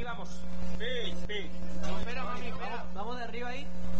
vamos. Sí. Espera, mami, espera. Vamos de arriba ahí.